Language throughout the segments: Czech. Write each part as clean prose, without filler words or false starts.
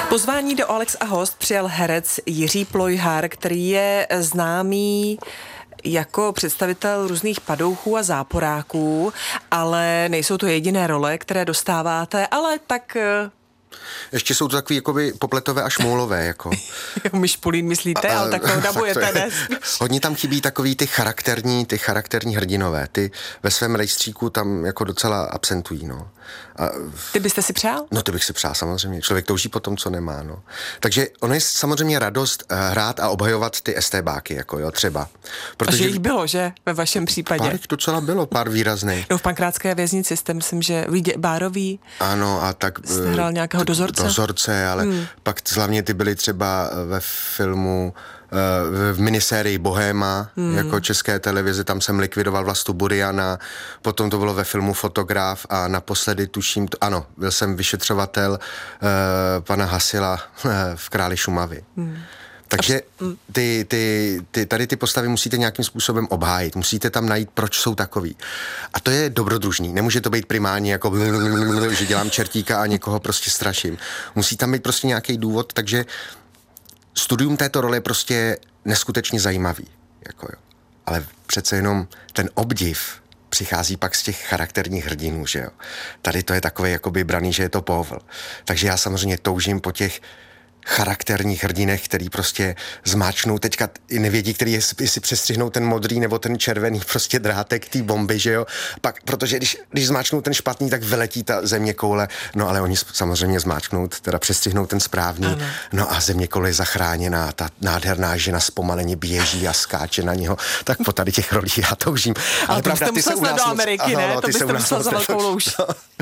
Pozvání do Alex a host přijal herec Jiří Plojhar, který je známý jako představitel různých padouchů a záporáků, ale nejsou to jediné role, které dostáváte, ale tak... Ještě jsou to takový jakoby popletové a šmoulové, jako. Myšpulín myslíte, ale takovou dabujete dnes. Hodně tam chybí takový ty charakterní hrdinové. Ty ve svém rejstříku tam jako docela absentují, no. Ty byste si přál? No, to bych si přál, samozřejmě. Člověk touží po tom, co nemá, no. Takže ono je samozřejmě radost hrát a obhajovat ty estébáky, jako jo, třeba. Protože... A že jich bylo, že? Ve vašem případě? Pár docela bylo, pár výrazných. No, v Pankrátské věznici jste, myslím, že Bárový. Ano, a tak... Jste hrál nějakého dozorce? Dozorce, ale pak hlavně ty byly třeba ve filmu v minisérii Bohéma, jako České televize, tam jsem likvidoval Vlastu Buriana, potom to bylo ve filmu Fotograf a naposledy tuším, byl jsem vyšetřovatel pana Hasila v Králi Šumavy. Takže tady ty postavy musíte nějakým způsobem obhájit. Musíte tam najít, proč jsou takový. A to je dobrodružný. Nemůže to být primárně jako, že dělám čertíka a někoho prostě straším. Musí tam být prostě nějaký důvod, takže studium této role je prostě neskutečně zajímavý. Jako jo. Ale přece jenom ten obdiv přichází pak z těch charakterních hrdinů, že jo. Tady to je takový jakoby braný, že je to povl. Takže já samozřejmě toužím po těch charakterních hrdinech, který prostě zmáčknou, teďka i nevědí, který jestli přestřihnou ten modrý nebo ten červený prostě drátek té bomby, že jo. Pak, protože když zmáčknou ten špatný, tak vyletí ta zeměkoule, no ale oni samozřejmě zmáčknou, teda přestřihnou ten správný, ano. No a zeměkoule je zachráněná, ta nádherná žena zpomaleně běží a skáče na něho, tak po tady těch rolích já toužím. Ale to byste musel snad do Ameriky, ne? To byste musel za velkou louž.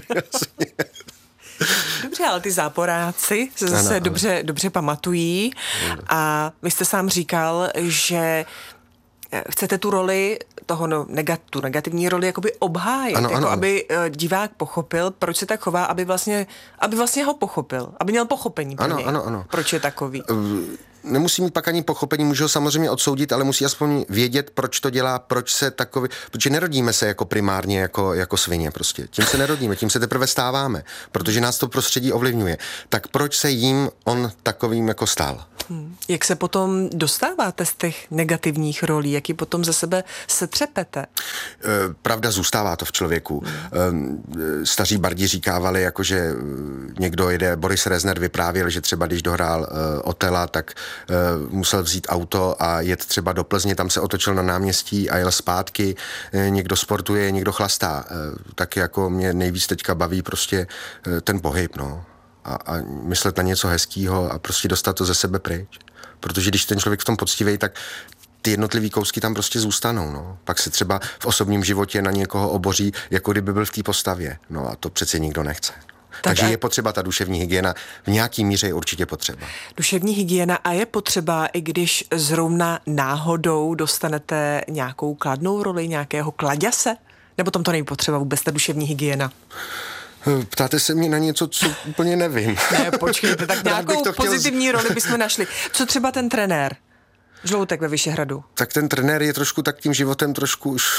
Dobře, ale ty záporáci se zase dobře pamatují a vy jste sám říkal, že chcete tu roli tu negativní roli jakoby obhájit, ano. Aby divák pochopil, proč se tak chová, aby vlastně ho pochopil, aby měl pochopení pro něj. Ano. Proč je takový. Nemusí mít pak ani pochopení, může ho samozřejmě odsoudit, ale musí aspoň vědět, proč to dělá, proč se takový, protože nerodíme se jako primárně jako svině prostě. Tím se nerodíme, tím se teprve stáváme, protože nás to prostředí ovlivňuje. Tak proč se jim on takovým jako stal? Jak se potom dostáváte z těch negativních rolí? Jak ji potom ze sebe setřepete? Pravda, zůstává to v člověku. Staří bardi říkávali, jakože někdo jede, Boris Rezner vyprávěl, že třeba když dohrál Otela, tak musel vzít auto a jet třeba do Plzně, tam se otočil na náměstí a jel zpátky. Někdo sportuje, někdo chlastá. Tak jako mě nejvíc teďka baví prostě ten pohyb, no. A myslet na něco hezkýho a prostě dostat to ze sebe pryč. Protože když ten člověk v tom poctivý, tak ty jednotlivý kousky tam prostě zůstanou, no. Pak se třeba v osobním životě na někoho oboří, jako kdyby byl v té postavě. No a to přece nikdo nechce. Takže je potřeba ta duševní hygiena, v nějaký míře je určitě potřeba. Duševní hygiena a je potřeba, i když zrovna náhodou dostanete nějakou kladnou roli, nějakého kladěse? Nebo tam to není potřeba vůbec ta duševní hygiena? Ptáte se mě na něco, co úplně nevím. Ne, počkejte, tak nějakou pozitivní roli bychom našli. Co třeba ten trenér? Žloutek ve Vyšehradu. Tak ten trenér je trošku tak tím životem trošku už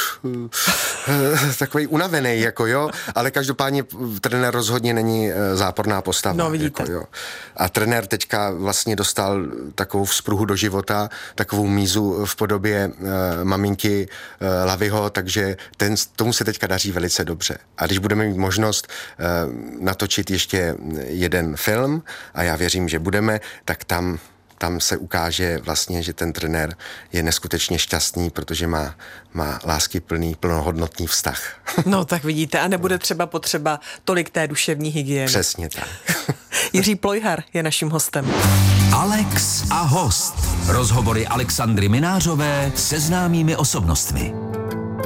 takový unavený, jako jo, ale každopádně trenér rozhodně není záporná postava. No, vidíte. Jako, jo. A trenér teďka vlastně dostal takovou vzpruhu do života, takovou mízu v podobě maminky Laviho, takže tomu se teďka daří velice dobře. A když budeme mít možnost natočit ještě jeden film, a já věřím, že budeme, tak tam se ukáže vlastně, že ten trenér je neskutečně šťastný, protože má láskyplný, plnohodnotný vztah. No tak vidíte, a nebude třeba potřeba tolik té duševní hygieny. Přesně tak. Jiří Plojhar je naším hostem. Alex a host. Rozhovory Alexandry Minářové se známými osobnostmi.